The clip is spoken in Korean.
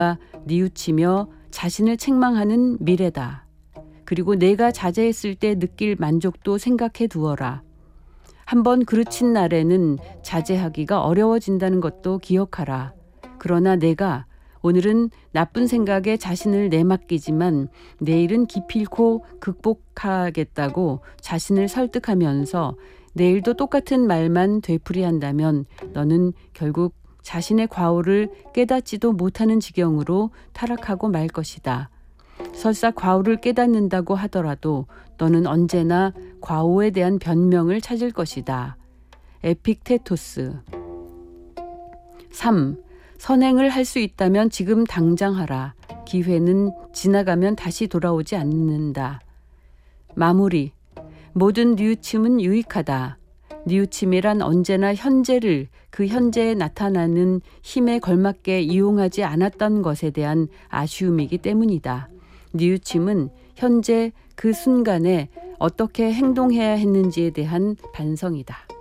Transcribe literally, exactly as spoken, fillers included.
뉘우치며 자신을 책망하는 미래다. 그리고 내가 자제했을 때 느낄 만족도 생각해 두어라. 한번 그르친 날에는 자제하기가 어려워진다는 것도 기억하라. 그러나 내가 오늘은 나쁜 생각에 자신을 내맡기지만 내일은 기필코 극복하겠다고 자신을 설득하면서 내일도 똑같은 말만 되풀이한다면 너는 결국 자신의 과오를 깨닫지도 못하는 지경으로 타락하고 말 것이다. 설사 과오를 깨닫는다고 하더라도 너는 언제나 과오에 대한 변명을 찾을 것이다. 에픽테토스. 삼. 선행을 할 수 있다면 지금 당장 하라. 기회는 지나가면 다시 돌아오지 않는다. 마무리. 모든 뉘우침은 유익하다. 뉘우침이란 언제나 현재를 그 현재에 나타나는 힘에 걸맞게 이용하지 않았던 것에 대한 아쉬움이기 때문이다. 뉘우침은 현재 그 순간에 어떻게 행동해야 했는지에 대한 반성이다.